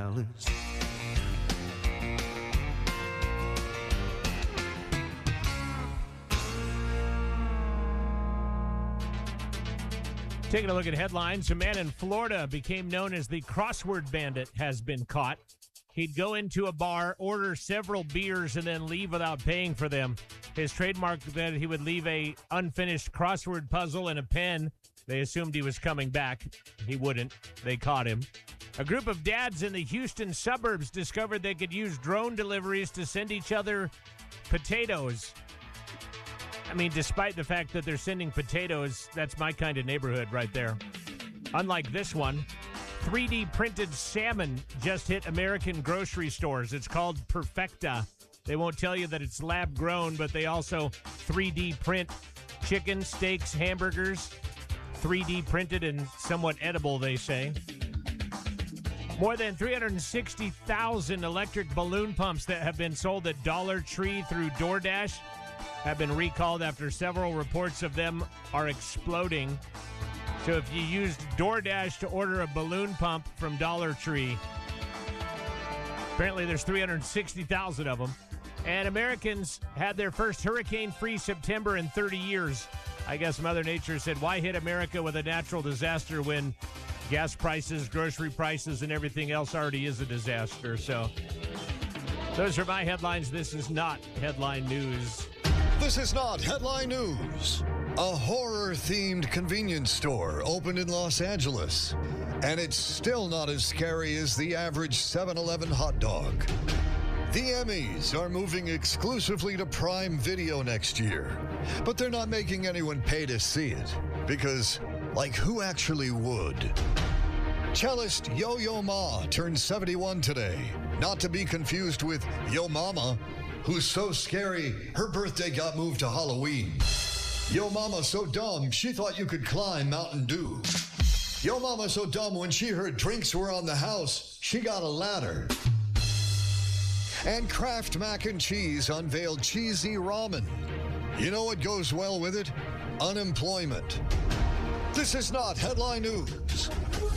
Dallas. Taking a look at headlines, a man in Florida became known as the crossword bandit has been caught. He'd go into a bar, order several beers, and then leave without paying for them. His trademark that he would leave a unfinished crossword puzzle and a pen. They assumed he was coming back. He wouldn't. They caught him. A group of dads in the Houston suburbs discovered they could use drone deliveries to send each other potatoes. I mean, despite the fact that they're sending potatoes, that's my kind of neighborhood right there. Unlike this one, 3D printed salmon just hit American grocery stores. It's called Perfecta. They won't tell you that it's lab grown, but they also 3D print chicken, steaks, hamburgers. 3D printed and somewhat edible, they say. More than 360,000 electric balloon pumps that have been sold at Dollar Tree through DoorDash have been recalled after several reports of them are exploding. So if you used DoorDash to order a balloon pump from Dollar Tree, apparently there's 360,000 of them. And Americans had their first hurricane-free September in 30 years. I guess Mother Nature said, why hit America with a natural disaster when gas prices, grocery prices, and everything else already is a disaster? So those are my headlines. This is not headline news. This is not headline news. A horror-themed convenience store opened in Los Angeles, and it's still not as scary as the average 7-Eleven hot dog. The Emmys are moving exclusively to Prime Video next year, but they're not making anyone pay to see it, because, like, who actually would? Cellist Yo-Yo Ma turned 71 today, not to be confused with Yo Mama, who's so scary, her birthday got moved to Halloween. Yo Mama so dumb, she thought you could climb Mountain Dew. Yo Mama so dumb, when she heard drinks were on the house, she got a ladder. And Kraft Mac and Cheese unveiled cheesy ramen. You know what goes well with it? Unemployment. This is not headline news.